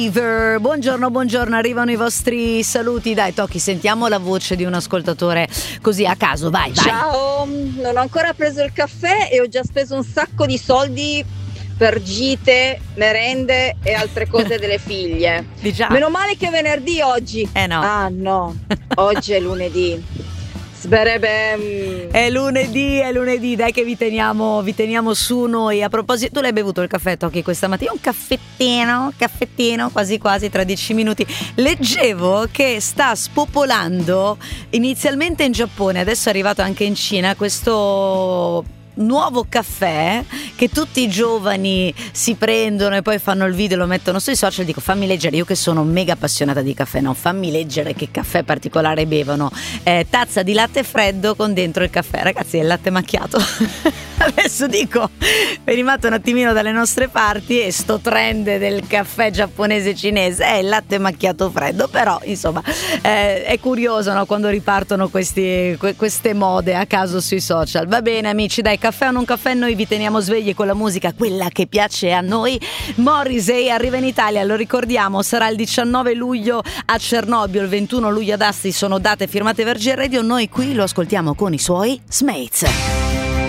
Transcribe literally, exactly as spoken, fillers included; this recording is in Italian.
Buongiorno, buongiorno, arrivano i vostri saluti. Dai, Tocchi, sentiamo la voce di un ascoltatore così a caso, vai, vai. Ciao, non ho ancora preso il caffè e ho già speso un sacco di soldi per gite, merende e altre cose delle figlie. Diciamo. Meno male che è venerdì oggi. Eh no. Ah no, oggi è lunedì. Sberebem. È lunedì, è lunedì, dai che vi teniamo, vi teniamo su noi. A proposito, tu l'hai bevuto il caffè, Tocchi, questa mattina? Un caffettino, caffettino, quasi quasi tra dieci minuti. Leggevo che sta spopolando inizialmente in Giappone, adesso è arrivato anche in Cina, questo nuovo caffè che tutti i giovani si prendono e poi fanno il video, lo mettono sui social. Dico, fammi leggere, io che sono mega appassionata di caffè, no, fammi leggere che caffè particolare bevono. Eh, tazza di latte freddo con dentro il caffè, ragazzi, è il latte macchiato. Adesso dico, veniate un attimino dalle nostre parti e sto trend del caffè giapponese cinese è il latte macchiato freddo, però insomma eh, è curioso, no, quando ripartono questi, que- queste mode a caso sui social. Va bene amici, dai, caffè o non caffè, noi vi teniamo svegli con la musica, quella che piace a noi. Morrissey arriva in Italia, lo ricordiamo, sarà il diciannove luglio a Cernobbio, il ventuno luglio ad Asti, sono date firmate Vergine Radio. Noi qui lo ascoltiamo con i suoi Smates.